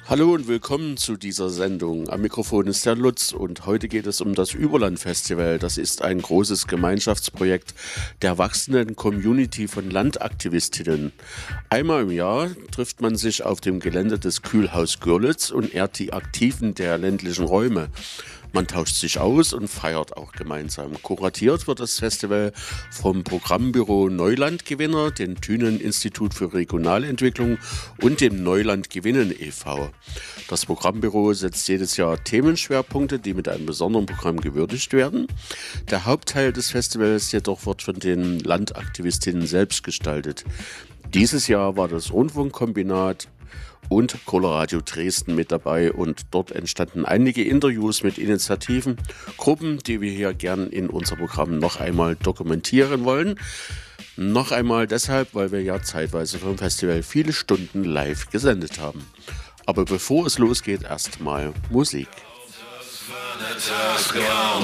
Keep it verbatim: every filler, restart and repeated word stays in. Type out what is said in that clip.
Hallo und willkommen zu dieser Sendung. Am Mikrofon ist der Lutz und heute geht es um das Überland-Festival. Das ist ein großes Gemeinschaftsprojekt der wachsenden Community von Landaktivistinnen. Einmal im Jahr trifft man sich auf dem Gelände des Kühlhaus Görlitz und ehrt die Aktiven der ländlichen Räume. Man tauscht sich aus und feiert auch gemeinsam. Kuratiert wird das Festival vom Programmbüro Neuland-Gewinner, dem Thünen-Institut für Regionalentwicklung und dem Neuland Gewinnen e V Das Programmbüro setzt jedes Jahr Themenschwerpunkte, die mit einem besonderen Programm gewürdigt werden. Der Hauptteil des Festivals jedoch wird von den Landaktivistinnen selbst gestaltet. Dieses Jahr war das Rundfunkkombinat und Coloradio Dresden mit dabei und dort entstanden einige Interviews mit Initiativen, Gruppen, die wir hier gern in unser Programm noch einmal dokumentieren wollen. Noch einmal deshalb, weil wir ja zeitweise vom Festival viele Stunden live gesendet haben. Aber bevor es losgeht, erstmal Musik.